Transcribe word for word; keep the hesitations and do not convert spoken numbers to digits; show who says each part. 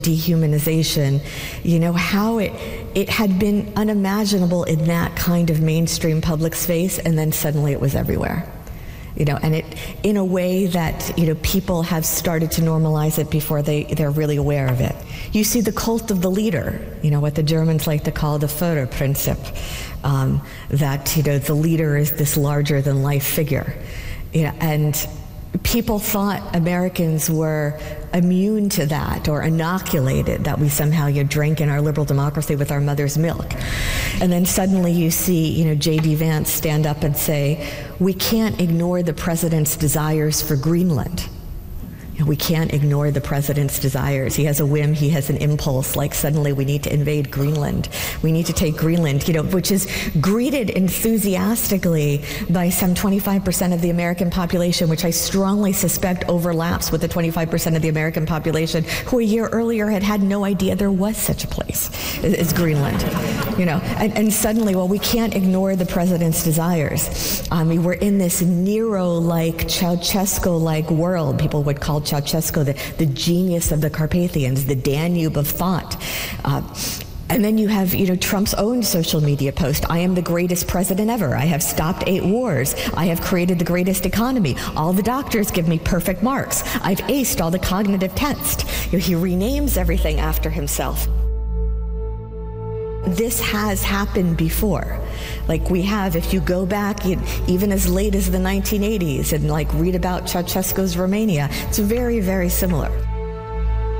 Speaker 1: dehumanization, you know, how it it had been unimaginable in that kind of mainstream public space, and then suddenly it was everywhere. You know, and it in a way that, you know, people have started to normalize it before they, they're really aware of it. You see the cult of the leader, you know, what the Germans like to call the Führerprinzip, um, that, you know, the leader is this larger than life figure. You know, and people thought Americans were immune to that or inoculated, that we somehow you drank in our liberal democracy with our mother's milk. And then suddenly you see, you know, J D Vance stand up and say, we can't ignore the president's desires for Greenland. You know, we can't ignore the president's desires. He has a whim, he has an impulse, like suddenly we need to invade Greenland. We need to take Greenland, you know, which is greeted enthusiastically by some twenty-five percent of the American population, which I strongly suspect overlaps with the twenty-five percent of the American population who a year earlier had had no idea there was such a place as Greenland. You know, and, and suddenly, well, we can't ignore the president's desires. I mean, we're in this Nero-like, Ceausescu-like world. People would call Ceausescu the, the genius of the Carpathians, the Danube of thought. Uh, and then you have, you know, Trump's own social media post, I am the greatest president ever. I have stopped eight wars. I have created the greatest economy. All the doctors give me perfect marks. I've aced all the cognitive tests. You know, he renames everything after himself. This has happened before. Like we have, if you go back even as late as the nineteen eighties and like read about Ceausescu's Romania, it's very, very similar.